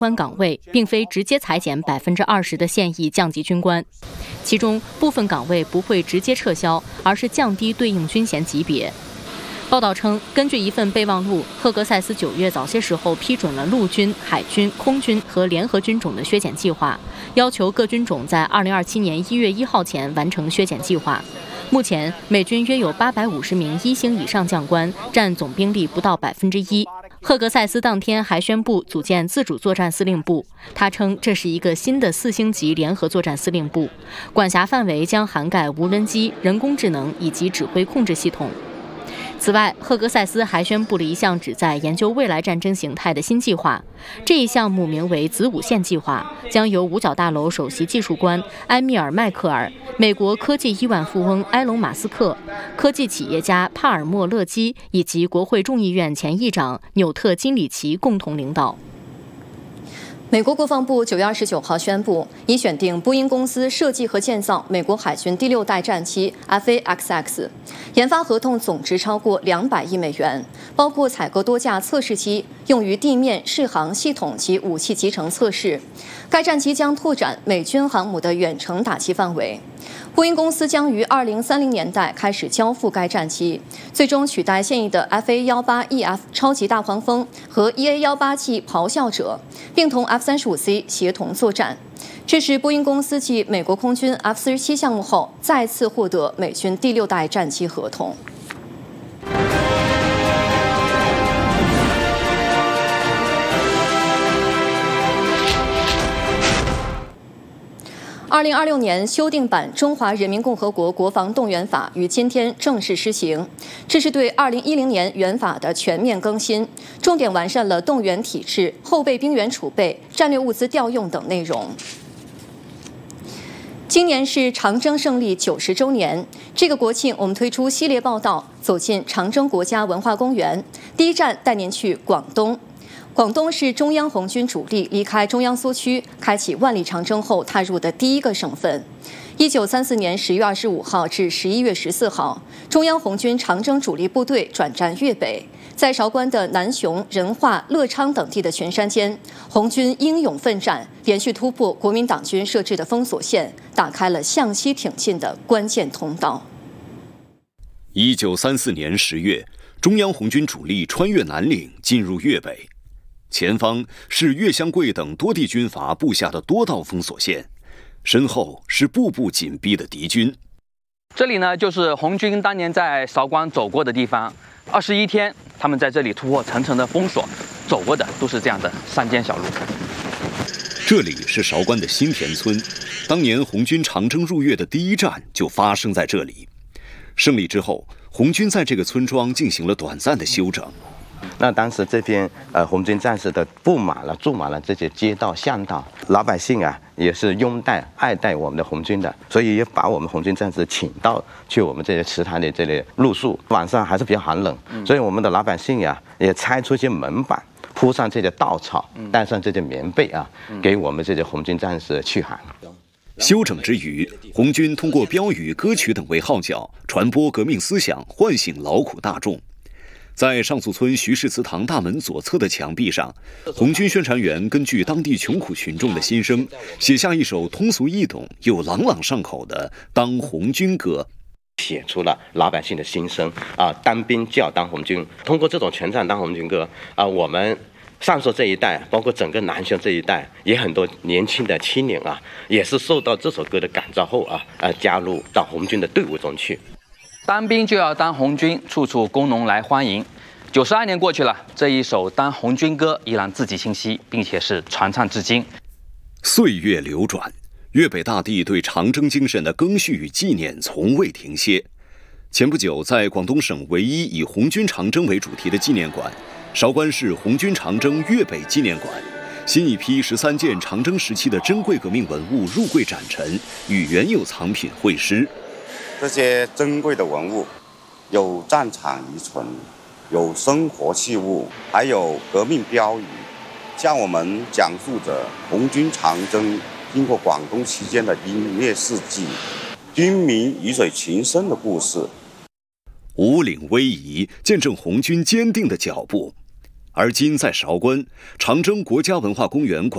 官岗位，并非直接裁减20%的现役降级军官，其中部分岗位不会直接撤销，而是降低对应军衔级别。报道称，根据一份备忘录，赫格塞斯9月早些时候批准了陆军、海军、空军和联合军种的削减计划，要求各军种在2027年1月1号前完成削减计划。目前，美军约有850名1星以上将官，占总兵力不到1%。赫格塞斯当天还宣布组建自主作战司令部，他称这是一个新的4星级联合作战司令部，管辖范围将涵盖无人机、人工智能以及指挥控制系统。此外，赫格塞斯还宣布了一项旨在研究未来战争形态的新计划。这一项目名为子午线计划，将由五角大楼首席技术官埃米尔·迈克尔、美国科技亿万富翁埃隆·马斯克、科技企业家帕尔默·勒基以及国会众议院前议长纽特·金里奇共同领导。 美国国防部9月29号宣布，已选定波音公司设计和建造美国海军第6代战机 FA-XX， 研发合同总值超过200亿美元，包括采购多架测试机，用于地面适航系统及武器集成测试。该战机将拓展美军航母的远程打击范围。波音公司将于2030年代开始交付该战机，最终取代现役的 FA-18EF 超级大黄蜂和 EA-18G 咆哮者，并同 F-35C 协同作战。这是波音公司继美国空军 F-47项目后再次获得美军第6代战机合同。2026年修订版《中华人民共和国国防动员法》于今天正式施行。这是对2010年原法的全面更新，重点完善了动员体制、后备兵员储备、战略物资调用等内容。今年是长征胜利90周年，这个国庆我们推出系列报道，走进长征国家文化公园。第一站带您去广东。广东是中央红军主力离开中央苏区，开启万里长征后踏入的第一个省份。1934年10月25号至11月14号，中央红军长征主力部队转战粤北，在韶关的南雄、仁化、乐昌等地的群山间，红军英勇奋战，连续突破国民党军设置的封锁线，打开了向西挺进的关键通道。 1934年10月，中央红军主力穿越南岭，进入粤北。前方是岳湘桂等多地军阀布下的多道封锁线，身后是步步紧逼的敌军。 这里呢，就是红军当年在韶关走过的地方。21天，他们在这里突破层层的封锁，走过的都是这样的山间小路。 这里是韶关的新田村，当年红军长征入粤的第一战就发生在这里。胜利之后，红军在这个村庄进行了短暂的休整。 那当时这边红军战士的布满了、驻满了这些街道巷道，老百姓啊也是拥戴爱戴我们的红军的，所以也把我们红军战士请到去我们这些祠堂的这里露宿。晚上还是比较寒冷，所以我们的老百姓呀也拆出一些门板，铺上这些稻草，带上这些棉被啊，给我们这些红军战士驱寒。 休整之余，红军通过标语、歌曲等为号角，传播革命思想，唤醒劳苦大众。在上溯村徐氏祠堂大门左侧的墙壁上，红军宣传员根据当地穷苦群众的心声，写下一首通俗易懂又朗朗上口的《当红军歌》， 写出了老百姓的心声啊！当兵就要当红军。通过这种全唱当红军歌啊，我们上述这一代，包括整个南雄这一代，也很多年轻的青年啊，也是受到这首歌的感召后加入到红军的队伍中去。 当兵就要当红军，处处工农来欢迎。92年过去了，这一首《当红军歌》依然字迹清晰，并且是传唱至今。 岁月流转，粤北大地对长征精神的赓续与纪念从未停歇。前不久，在广东省唯一以红军长征为主题的纪念馆——韶关市红军长征粤北纪念馆，新一批13件长征时期的珍贵革命文物入柜展陈，与原有藏品会师。 这些珍贵的文物，有战场遗存，有生活器物，还有革命标语，向我们讲述着红军长征经过广东期间的英烈事迹，军民鱼水情深的故事。 五岭逶迤，见证红军坚定的脚步。而今在韶关，长征国家文化公园广